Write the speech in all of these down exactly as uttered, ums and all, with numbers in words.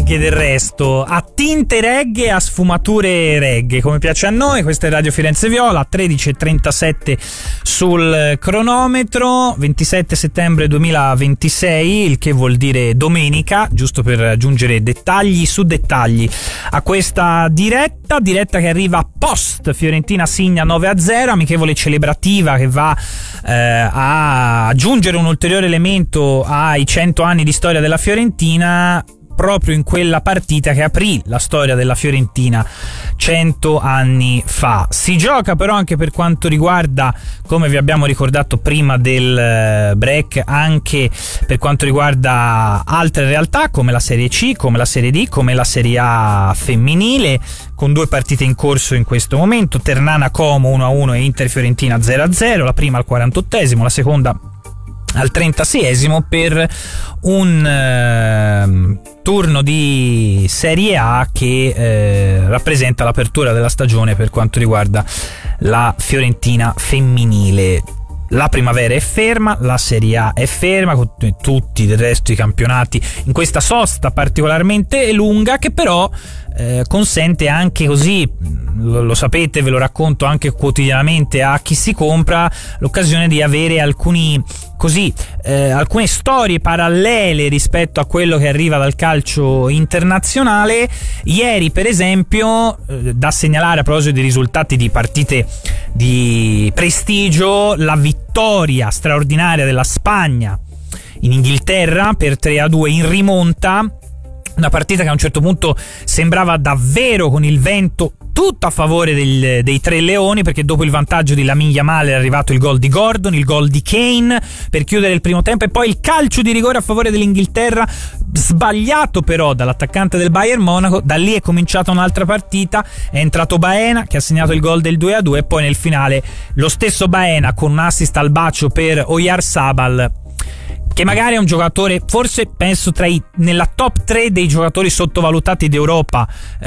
reggae del resto, a tinte reggae, a sfumature reggae, come piace a noi. Questa è Radio Firenze Viola, tredici e trentasette sul cronometro, ventisette settembre duemilaventisei, il che vuol dire domenica, giusto per aggiungere dettagli su dettagli a questa diretta, diretta che arriva post Fiorentina Signa nove a zero, amichevole celebrativa che va eh, a aggiungere un ulteriore elemento ai cento anni di storia della Fiorentina, proprio in quella partita che aprì la storia della Fiorentina cento anni fa. Si gioca però anche per quanto riguarda, come vi abbiamo ricordato prima del break, anche per quanto riguarda altre realtà come la Serie C, come la Serie D, come la Serie A femminile, con due partite in corso in questo momento: Ternana Como uno a uno e Inter Fiorentina zero a zero, la prima al quarantottesimo, la seconda al trentaseiesimo, per un eh, turno di Serie A che eh, rappresenta l'apertura della stagione per quanto riguarda la Fiorentina femminile. La primavera è ferma, la Serie A è ferma, con tutti del resto i campionati in questa sosta particolarmente lunga, che però eh, consente anche, così lo, lo sapete, ve lo racconto anche quotidianamente a chi si compra, l'occasione di avere alcuni così eh, alcune storie parallele rispetto a quello che arriva dal calcio internazionale. Ieri per esempio, eh, da segnalare a proposito di risultati di partite di prestigio, la vittoria straordinaria della Spagna in Inghilterra per tre a due in rimonta, una partita che a un certo punto sembrava davvero con il vento tutto a favore del, dei Tre Leoni, perché dopo il vantaggio di Lamine Yamal è arrivato il gol di Gordon, il gol di Kane per chiudere il primo tempo, e poi il calcio di rigore a favore dell'Inghilterra, sbagliato però dall'attaccante del Bayern Monaco. Da lì è cominciata un'altra partita, è entrato Baena che ha segnato il gol del due a due, e poi nel finale lo stesso Baena con un assist al bacio per Oyarzabal, che magari è un giocatore, forse penso tra i nella top tre dei giocatori sottovalutati d'Europa,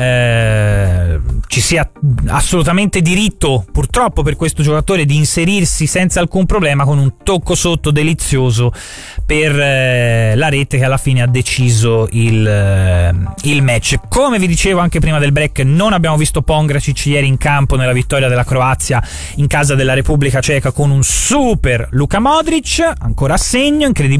eh, ci sia assolutamente diritto purtroppo per questo giocatore di inserirsi senza alcun problema, con un tocco sotto delizioso per eh, la rete che alla fine ha deciso il, eh, il match. Come vi dicevo anche prima del break, non abbiamo visto Pongracic ieri in campo nella vittoria della Croazia in casa della Repubblica Ceca con un super Luka Modric, ancora a segno incredibilmente.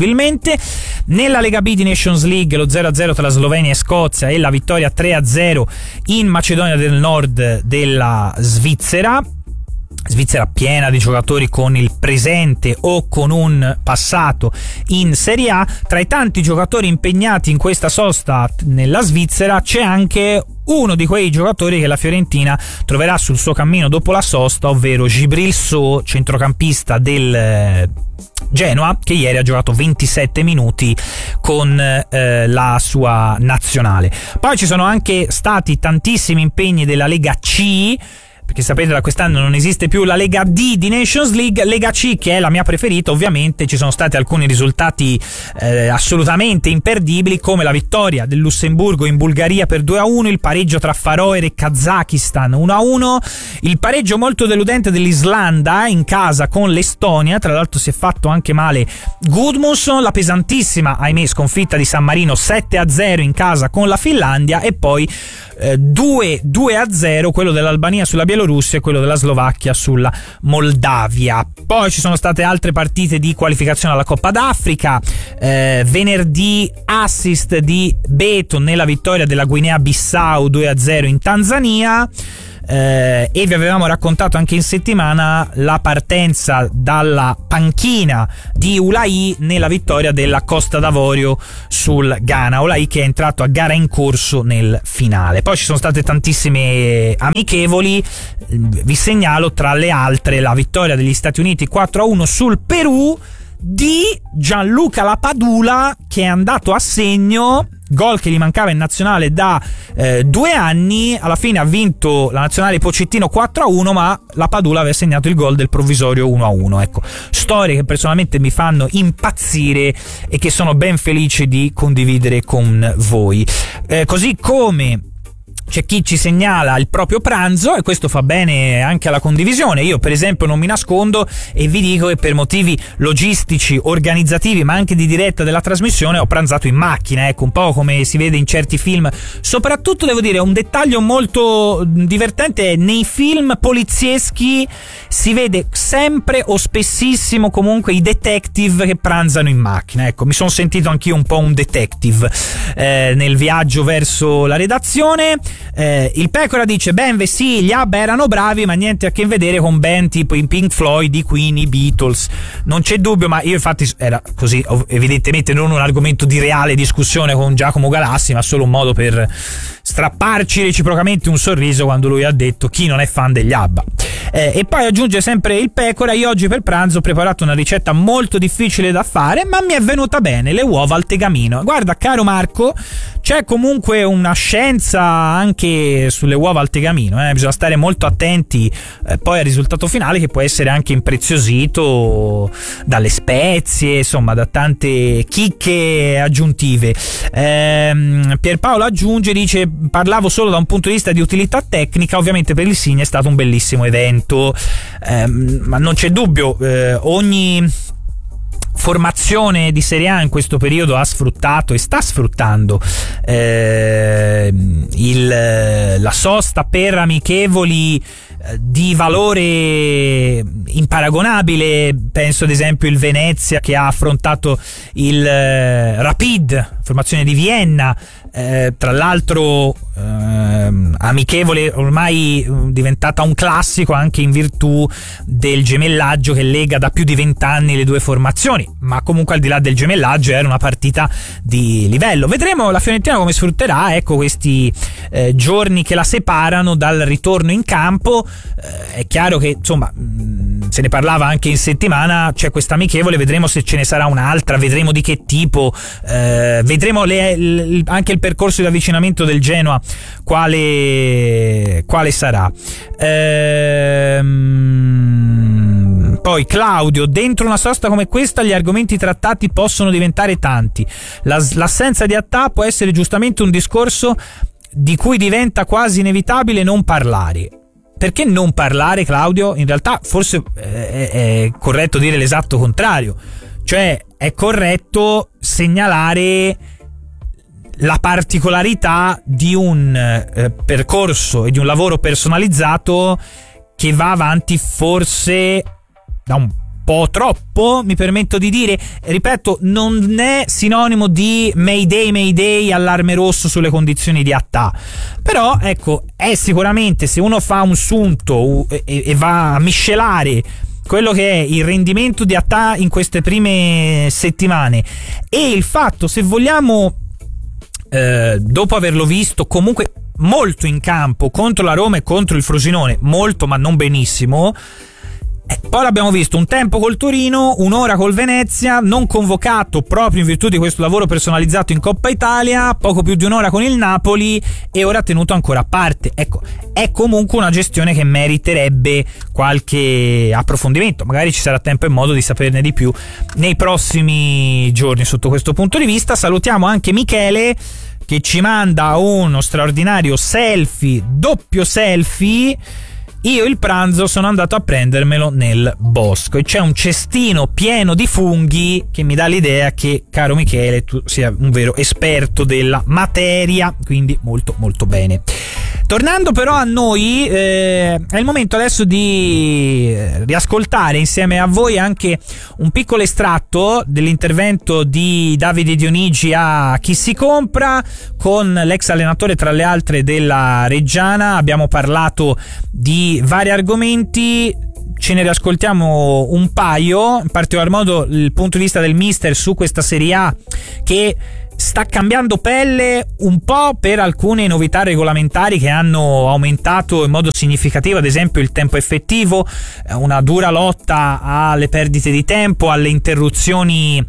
Nella Lega B di Nations League lo zero a zero tra Slovenia e Scozia e la vittoria tre a zero in Macedonia del Nord della Svizzera. Svizzera piena di giocatori con il presente o con un passato in Serie A. Tra i tanti giocatori impegnati in questa sosta nella Svizzera c'è anche uno di quei giocatori che la Fiorentina troverà sul suo cammino dopo la sosta, ovvero Djibril Sow, centrocampista del Genoa, che ieri ha giocato ventisette minuti con eh, la sua nazionale. Poi ci sono anche stati tantissimi impegni della Lega C, perché sapete da quest'anno non esiste più la Lega D di Nations League. Lega C, che è la mia preferita, ovviamente ci sono stati alcuni risultati eh, assolutamente imperdibili, come la vittoria del Lussemburgo in Bulgaria per due a uno, il pareggio tra Faroe e Kazakistan uno a uno, il pareggio molto deludente dell'Islanda in casa con l'Estonia, tra l'altro si è fatto anche male Gudmundsson, la pesantissima, ahimè, sconfitta di San Marino sette a zero in casa con la Finlandia, e poi eh, due a zero quello dell'Albania sulla Bielorussia e quello della Slovacchia sulla Moldavia. Poi ci sono state altre partite di qualificazione alla Coppa d'Africa. Eh, venerdì assist di Beto nella vittoria della Guinea-Bissau due a zero in Tanzania. Eh, e vi avevamo raccontato anche in settimana la partenza dalla panchina di Ulai nella vittoria della Costa d'Avorio sul Ghana. Ulai che è entrato a gara in corso nel finale. Poi ci sono state tantissime amichevoli, vi segnalo tra le altre la vittoria degli Stati Uniti quattro a uno sul Perù di Gianluca Lapadula, che è andato a segno, gol che gli mancava in nazionale da eh, due anni. Alla fine ha vinto la nazionale Pochettino quattro a uno, ma Lapadula aveva segnato il gol del provvisorio uno a uno. Ecco, storie che personalmente mi fanno impazzire e che sono ben felice di condividere con voi. Eh, così come c'è chi ci segnala il proprio pranzo e questo fa bene anche alla condivisione. Io per esempio non mi nascondo e vi dico che per motivi logistici, organizzativi ma anche di diretta della trasmissione ho pranzato in macchina, ecco, un po' come si vede in certi film. Soprattutto devo dire un dettaglio molto divertente: nei film polizieschi si vede sempre o spessissimo comunque i detective che pranzano in macchina. Ecco, mi sono sentito anch'io un po' un detective eh, nel viaggio verso la redazione. Eh, il Pecora dice: beh, sì, gli ABBA erano bravi, ma niente a che vedere con band tipo i Pink Floyd, i Queen, i Beatles. Non c'è dubbio, ma io infatti era così, evidentemente non un argomento di reale discussione con Giacomo Galassi, ma solo un modo per strapparci reciprocamente un sorriso quando lui ha detto chi non è fan degli ABBA. Eh, e poi aggiunge sempre il Pecora: io oggi per pranzo ho preparato una ricetta molto difficile da fare, ma mi è venuta bene, le uova al tegamino. Guarda, caro Marco, c'è comunque una scienza anche sulle uova al tegamino, eh? Bisogna stare molto attenti eh, poi al risultato finale, che può essere anche impreziosito dalle spezie, insomma da tante chicche aggiuntive. ehm, Pierpaolo aggiunge, dice: parlavo solo da un punto di vista di utilità tecnica, ovviamente per il Signy è stato un bellissimo evento. ehm, ma non c'è dubbio, eh, ogni formazione di Serie A in questo periodo ha sfruttato e sta sfruttando eh, il, la sosta per amichevoli eh, di valore imparagonabile. Penso ad esempio il Venezia che ha affrontato il eh, Rapid, formazione di Vienna, eh, tra l'altro eh, amichevole ormai diventata un classico anche in virtù del gemellaggio che lega da più di vent'anni le due formazioni, ma comunque al di là del gemellaggio era una partita di livello. Vedremo la Fiorentina come sfrutterà, ecco, questi eh, giorni che la separano dal ritorno in campo. Eh, è chiaro che insomma mh, se ne parlava anche in settimana, c'è questa amichevole, vedremo se ce ne sarà un'altra, vedremo di che tipo, eh, vedremo le, le, anche il percorso di avvicinamento del Genoa quale, quale sarà. Ehm, poi Claudio: dentro una sosta come questa gli argomenti trattati possono diventare tanti. La, l'assenza di Attà può essere giustamente un discorso di cui diventa quasi inevitabile non parlare. Perché non parlare, Claudio? In realtà forse è, è corretto dire l'esatto contrario, cioè è corretto segnalare la particolarità di un eh, percorso e di un lavoro personalizzato che va avanti forse da un po' troppo, mi permetto di dire. Ripeto, non è sinonimo di Mayday Mayday, allarme rosso sulle condizioni di Attà, però ecco, è sicuramente, se uno fa un sunto e, e va a miscelare quello che è il rendimento di Attà in queste prime settimane e il fatto, se vogliamo, eh, dopo averlo visto comunque molto in campo contro la Roma e contro il Frosinone, molto ma non benissimo. Eh, poi l'abbiamo visto un tempo col Torino, un'ora col Venezia, non convocato proprio in virtù di questo lavoro personalizzato in Coppa Italia, poco più di un'ora con il Napoli e ora tenuto ancora a parte. Ecco, è comunque una gestione che meriterebbe qualche approfondimento, magari ci sarà tempo e modo di saperne di più nei prossimi giorni sotto questo punto di vista. Salutiamo anche Michele che ci manda uno straordinario selfie, doppio selfie. Io il pranzo sono andato a prendermelo nel bosco e c'è un cestino pieno di funghi che mi dà l'idea che, caro Michele, tu sia un vero esperto della materia, quindi molto molto bene. Tornando però a noi, eh, è il momento adesso di riascoltare insieme a voi anche un piccolo estratto dell'intervento di Davide Dionigi a Chi si compra con l'ex allenatore, tra le altre, della Reggiana. Abbiamo parlato di vari argomenti, ce ne riascoltiamo un paio, in particolar modo il punto di vista del mister su questa Serie A che sta cambiando pelle un po' per alcune novità regolamentari che hanno aumentato in modo significativo, ad esempio il tempo effettivo, una dura lotta alle perdite di tempo, alle interruzioni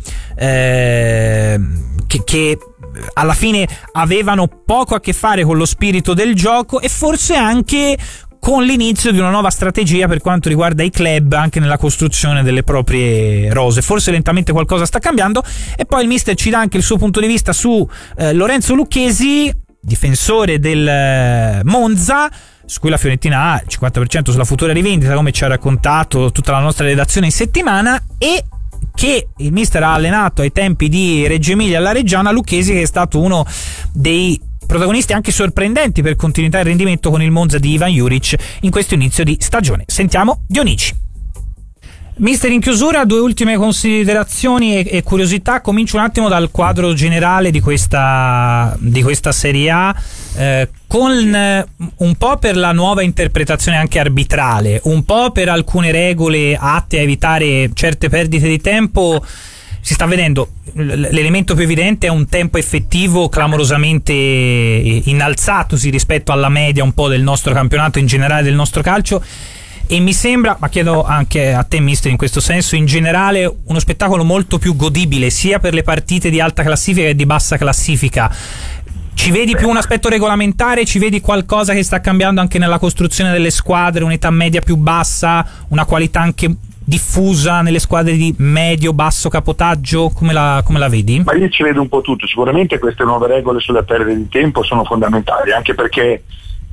eh, che, che alla fine avevano poco a che fare con lo spirito del gioco e forse anche con l'inizio di una nuova strategia per quanto riguarda i club anche nella costruzione delle proprie rose. Forse lentamente qualcosa sta cambiando. E poi il mister ci dà anche il suo punto di vista su eh, Lorenzo Lucchesi, difensore del Monza, su cui la Fiorentina ha il cinquanta per cento sulla futura rivendita, come ci ha raccontato tutta la nostra redazione in settimana, e che il mister ha allenato ai tempi di Reggio Emilia alla Reggiana, Lucchesi, che è stato uno dei protagonisti anche sorprendenti per continuità e rendimento con il Monza di Ivan Juric in questo inizio di stagione. Sentiamo Dionici. Mister, in chiusura due ultime considerazioni e, e curiosità. Comincio un attimo dal quadro generale di questa, di questa Serie A, eh, con eh, un po' per la nuova interpretazione anche arbitrale, un po' per alcune regole atte a evitare certe perdite di tempo. Si sta vedendo, l'elemento più evidente è un tempo effettivo clamorosamente innalzatosi rispetto alla media un po' del nostro campionato, in generale del nostro calcio. E mi sembra, ma chiedo anche a te mister in questo senso, in generale uno spettacolo molto più godibile sia per le partite di alta classifica che di bassa classifica. Ci vedi più un aspetto regolamentare, ci vedi qualcosa che sta cambiando anche nella costruzione delle squadre, un'età media più bassa, una qualità anche diffusa nelle squadre di medio-basso capotaggio? Come la, come la vedi? Ma io ci vedo un po' tutto. Sicuramente queste nuove regole sulla perdita di tempo sono fondamentali, anche perché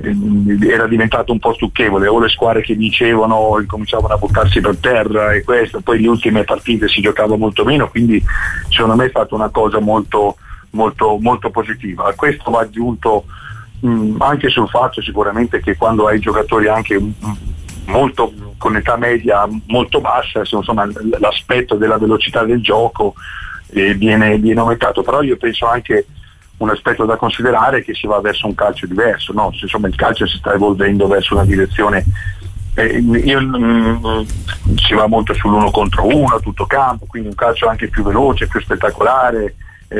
era diventato un po' stucchevole, o le squadre che vincevano cominciavano a buttarsi per terra e questo, poi le ultime partite si giocava molto meno, quindi secondo me è stata una cosa molto molto molto positiva. A questo va aggiunto mh, anche sul fatto sicuramente che quando hai giocatori anche mh, molto con età media molto bassa, insomma l'aspetto della velocità del gioco eh, viene, viene aumentato, però io penso anche un aspetto da considerare è che si va verso un calcio diverso, no? Insomma il calcio si sta evolvendo verso una direzione, eh, io, mh, si va molto sull'uno contro uno a tutto campo, quindi un calcio anche più veloce, più spettacolare,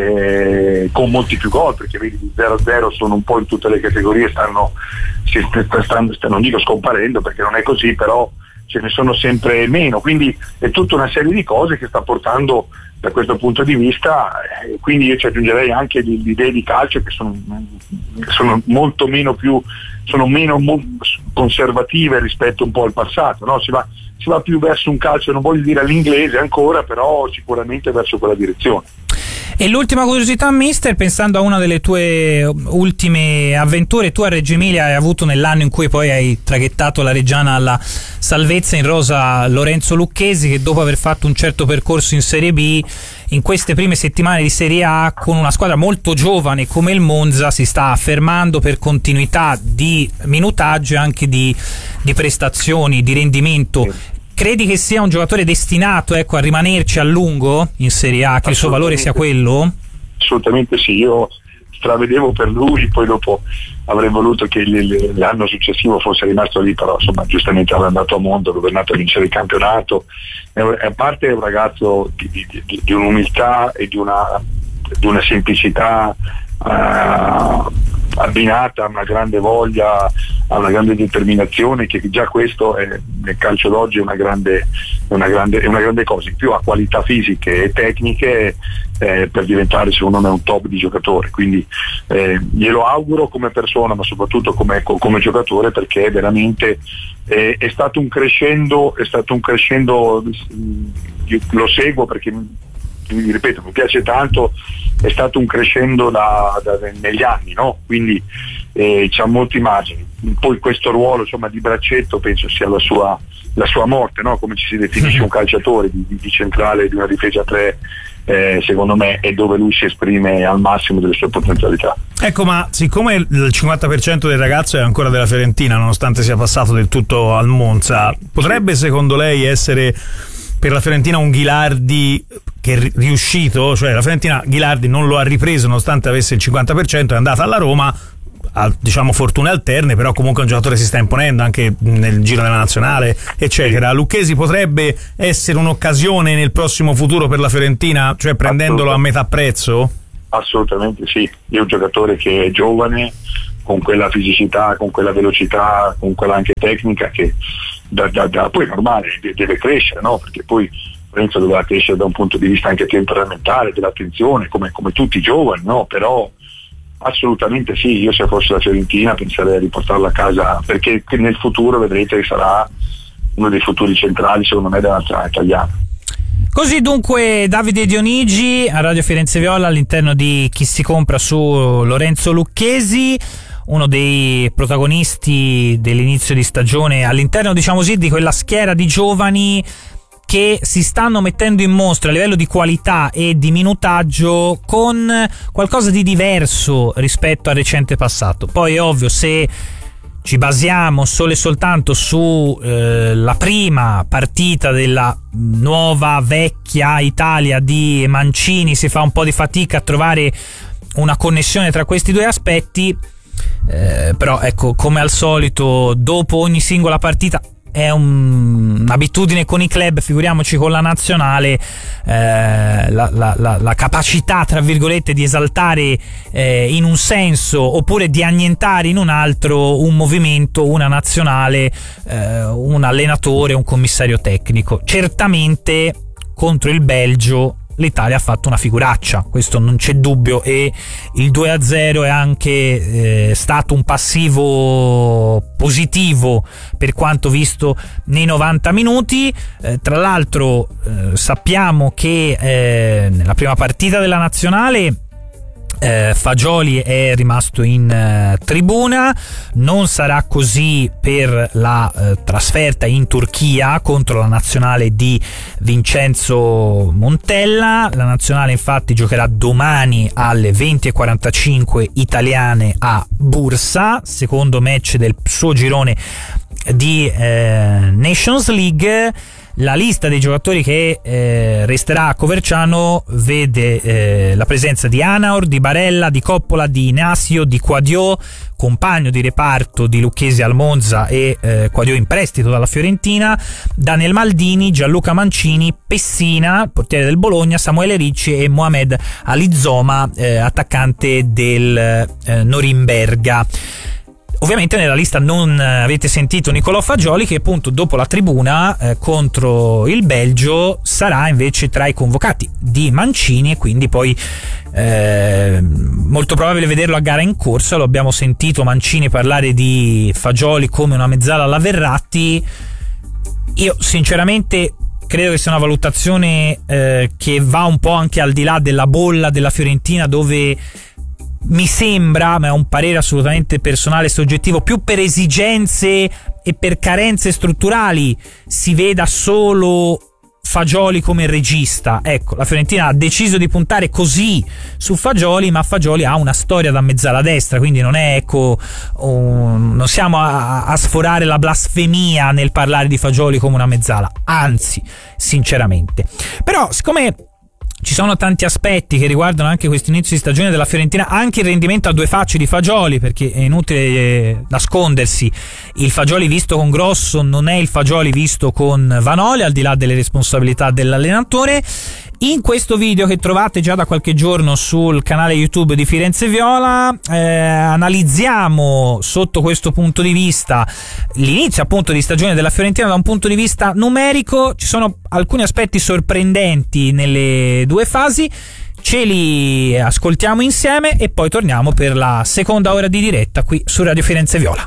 eh, con molti più gol, perché vedi gli zero a zero sono un po' in tutte le categorie, stanno, si, stanno, non dico scomparendo perché non è così, però ce ne sono sempre meno, quindi è tutta una serie di cose che sta portando da questo punto di vista, eh, quindi io ci aggiungerei anche le idee di calcio che sono, sono molto meno più sono meno mo- conservative rispetto un po' al passato, no? Si va, si va più verso un calcio, non voglio dire all'inglese ancora, però sicuramente verso quella direzione. E l'ultima curiosità, mister, pensando a una delle tue ultime avventure, tu a Reggio Emilia hai avuto, nell'anno in cui poi hai traghettato la Reggiana alla salvezza, in rosa Lorenzo Lucchesi, che dopo aver fatto un certo percorso in Serie B, in queste prime settimane di Serie A, con una squadra molto giovane come il Monza, si sta affermando per continuità di minutaggio e anche di, di prestazioni, di rendimento. Credi che sia un giocatore destinato, ecco, a rimanerci a lungo in Serie A, che il suo valore sia quello? Assolutamente sì, io stravedevo per lui, poi dopo avrei voluto che l'anno successivo fosse rimasto lì, però insomma giustamente era andato a Monza, dove è andato a vincere il campionato. E a parte è un ragazzo di, di, di, di un'umiltà e di una, di una semplicità uh, abbinata a una grande voglia, a una grande determinazione, che già questo è, nel calcio d'oggi è una grande, una grande, è una grande cosa. In più ha qualità fisiche e tecniche eh, per diventare secondo me un top di giocatore, quindi eh, glielo auguro come persona, ma soprattutto come, come giocatore, perché veramente eh, è stato un crescendo, è stato un crescendo, lo seguo perché mi ripeto, mi piace tanto, è stato un crescendo da, da, negli anni, no? Quindi eh, c'ha molti margini. Poi questo ruolo, insomma, di braccetto penso sia la sua, la sua morte, no? Come ci si definisce un calciatore di, di centrale di una difesa tre, eh, secondo me è dove lui si esprime al massimo delle sue potenzialità. Ecco, ma siccome il cinquanta per cento del ragazzo è ancora della Fiorentina, nonostante sia passato del tutto al Monza, potrebbe secondo lei essere per la Fiorentina un Ghilardi che è riuscito, cioè la Fiorentina Ghilardi non lo ha ripreso nonostante avesse il cinquanta per cento, è andata alla Roma, ha, diciamo, fortune alterne, però comunque un giocatore si sta imponendo anche nel giro della nazionale, eccetera. Lucchesi potrebbe essere un'occasione nel prossimo futuro per la Fiorentina, cioè prendendolo a metà prezzo? Assolutamente sì, è un giocatore che è giovane, con quella fisicità, con quella velocità, con quella anche tecnica che da, da, da, poi è normale, deve crescere, no? Perché poi Lorenzo doveva crescere da un punto di vista anche temperamentale, dell'attenzione, come, come tutti i giovani, no? Però assolutamente sì, io se fossi la Fiorentina penserei a riportarlo a casa, perché nel futuro vedrete che sarà uno dei futuri centrali secondo me della nazionale italiana. Così dunque Davide Dionigi a Radio Firenze Viola all'interno di Chi si compra su Lorenzo Lucchesi, uno dei protagonisti dell'inizio di stagione all'interno, diciamo così, di quella schiera di giovani che si stanno mettendo in mostra a livello di qualità e di minutaggio con qualcosa di diverso rispetto al recente passato. Poi è ovvio, se ci basiamo solo e soltanto su eh, la prima partita della nuova vecchia Italia di Mancini, si fa un po' di fatica a trovare una connessione tra questi due aspetti, eh, però ecco, come al solito dopo ogni singola partita è un, un'abitudine con i club, figuriamoci con la nazionale, eh, la, la, la, la capacità tra virgolette di esaltare eh, in un senso oppure di annientare in un altro un movimento, una nazionale, eh, un allenatore, un commissario tecnico. Certamente contro il Belgio l'Italia ha fatto una figuraccia, questo non c'è dubbio, e il due a zero è anche eh, stato un passivo positivo per quanto visto nei novanta minuti. Eh, tra l'altro eh, sappiamo che eh, nella prima partita della nazionale Eh, Fagioli è rimasto in eh, tribuna, non sarà così per la eh, trasferta in Turchia contro la nazionale di Vincenzo Montella. La nazionale infatti giocherà domani alle venti e quarantacinque italiane a Bursa, secondo match del suo girone di eh, Nations League. La lista dei giocatori che eh, resterà a Coverciano vede eh, la presenza di Anaor, di Barella, di Coppola, di Inasio, di Quadio, compagno di reparto di Lucchesi al Monza e eh, Quadio in prestito dalla Fiorentina, Daniel Maldini, Gianluca Mancini, Pessina, portiere del Bologna, Samuele Ricci e Mohamed Alizoma, eh, attaccante del eh, Norimberga. Ovviamente nella lista non avete sentito Nicolò Fagioli, che appunto dopo la tribuna eh, contro il Belgio sarà invece tra i convocati di Mancini, e quindi poi eh, molto probabile vederlo a gara in corsa. Lo abbiamo sentito Mancini parlare di Fagioli come una mezzala alla Verratti. Io sinceramente credo che sia una valutazione eh, che va un po' anche al di là della bolla della Fiorentina, dove mi sembra, ma è un parere assolutamente personale e soggettivo, più per esigenze e per carenze strutturali si veda solo Fagioli come regista. Ecco, la Fiorentina ha deciso di puntare così su Fagioli, ma Fagioli ha una storia da mezzala destra, quindi non è, ecco, um, non siamo a, a sforare la blasfemia nel parlare di Fagioli come una mezzala, anzi, sinceramente. Però siccome ci sono tanti aspetti che riguardano anche questo inizio di stagione della Fiorentina, anche il rendimento a due facce di Fagioli, perché è inutile eh, nascondersi, il Fagioli visto con Grosso non è il Fagioli visto con Vanoli, al di là delle responsabilità dell'allenatore. In questo video che trovate già da qualche giorno sul canale YouTube di Firenze Viola eh, analizziamo sotto questo punto di vista l'inizio appunto di stagione della Fiorentina da un punto di vista numerico. Ci sono alcuni aspetti sorprendenti nelle due fasi, ce li ascoltiamo insieme e poi torniamo per la seconda ora di diretta qui su Radio Firenze Viola.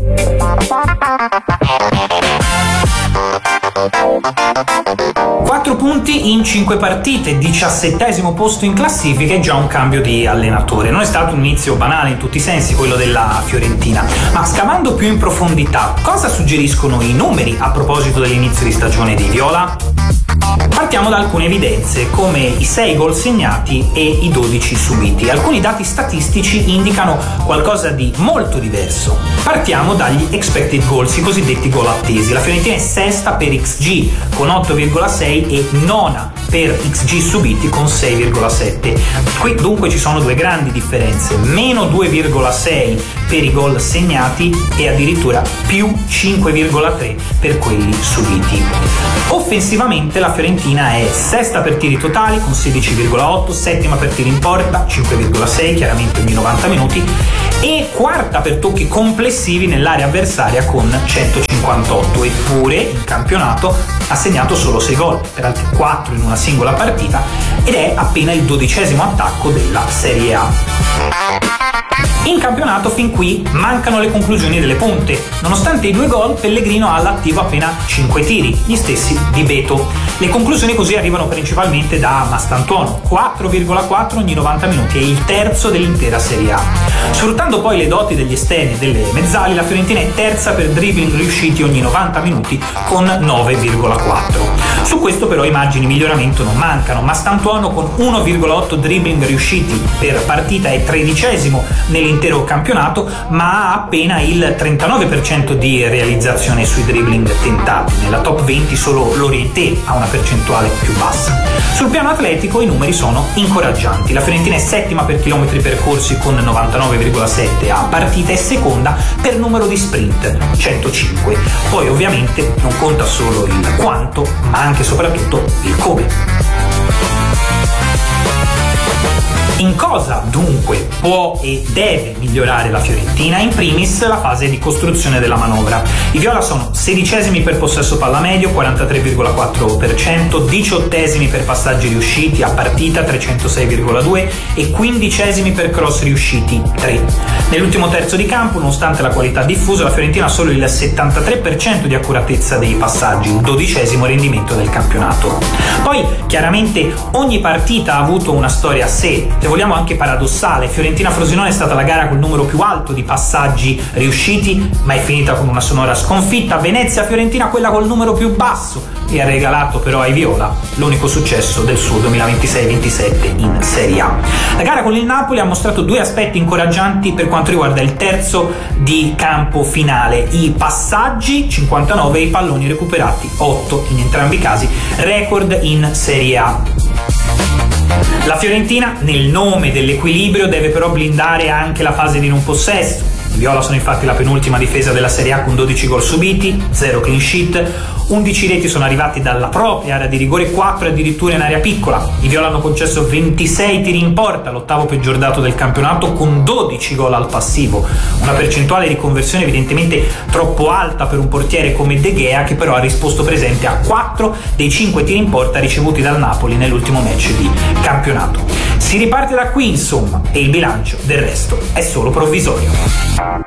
Quattro punti in cinque partite, diciassettesimo posto in classifica e già un cambio di allenatore. Non è stato un inizio banale in tutti i sensi quello della Fiorentina, ma scavando più in profondità, cosa suggeriscono i numeri a proposito dell'inizio di stagione di Viola? Partiamo da alcune evidenze, come i sei gol segnati e i dodici subiti. Alcuni dati statistici indicano qualcosa di molto diverso. Partiamo dagli expected goals, i cosiddetti gol attesi. La Fiorentina è sesta per X G con otto virgola sei e nona per X G subiti con sei virgola sette. Qui dunque ci sono due grandi differenze: meno due virgola sei per i gol segnati e addirittura più cinque virgola tre per quelli subiti. Offensivamente la Fiorentina è sesta per tiri totali con sedici virgola otto, settima per tiri in porta cinque virgola sei, chiaramente ogni novanta minuti, e quarta per tocchi complessivi nell'area avversaria con centocinquantotto. Eppure in campionato ha segnato solo sei gol, peraltro quattro in una singola partita, ed è appena il dodicesimo attacco della Serie A. In campionato fin qui mancano le conclusioni delle punte. Nonostante i due gol, Pellegrino ha all'attivo appena cinque tiri, gli stessi di Beto. Le conclusioni così arrivano principalmente da Mastantuono, quattro virgola quattro ogni novanta minuti, è il terzo dell'intera Serie A. Sfruttando poi le doti degli esterni e delle mezzali, la Fiorentina è terza per dribbling riusciti ogni novanta minuti con nove virgola quattro. Su questo però i margini di miglioramento non mancano. Mastantuono con uno virgola otto dribbling riusciti per partita è tredicesimo nell'intero campionato, ma ha appena il trentanove per cento di realizzazione sui dribbling tentati. Nella top venti solo l'Orientè ha una percentuale più bassa. Sul piano atletico i numeri sono incoraggianti. La Fiorentina è settima per chilometri percorsi con novantanove virgola sette a partita e seconda per numero di sprint, centocinque. Poi ovviamente non conta solo il quanto, ma anche e soprattutto il come. In cosa dunque può e deve migliorare la Fiorentina? In primis la fase di costruzione della manovra. I viola sono sedicesimi per possesso palla medio, quarantatré virgola quattro per cento, diciottesimi per passaggi riusciti a partita, trecentosei virgola due e quindicesimi per cross riusciti, tre. Nell'ultimo terzo di campo, nonostante la qualità diffusa, la Fiorentina ha solo il settantatré per cento di accuratezza dei passaggi, il dodicesimo rendimento del campionato. Poi chiaramente ogni partita ha avuto una storia a sé, se vogliamo anche paradossale. Fiorentina-Frosinone è stata la gara col numero più alto di passaggi riusciti, ma è finita con una sonora sconfitta. Venezia-Fiorentina quella col numero più basso e ha regalato però ai viola l'unico successo del suo duemilaventisei ventisette in Serie A. La gara con il Napoli ha mostrato due aspetti incoraggianti per quanto riguarda il terzo di campo finale: i passaggi cinquantanove e i palloni recuperati otto, in entrambi i casi record in Serie A. La Fiorentina, nel nome dell'equilibrio, deve però blindare anche la fase di non possesso. I viola sono infatti la penultima difesa della Serie A con dodici gol subiti, zero clean sheet, undici reti sono arrivati dalla propria area di rigore, quattro addirittura in area piccola. I viola hanno concesso ventisei tiri in porta, l'ottavo peggior dato del campionato, con dodici gol al passivo. Una percentuale di conversione evidentemente troppo alta per un portiere come De Gea, che però ha risposto presente a quattro dei cinque tiri in porta ricevuti dal Napoli nell'ultimo match di campionato. Si riparte da qui insomma, e il bilancio del resto è solo provvisorio.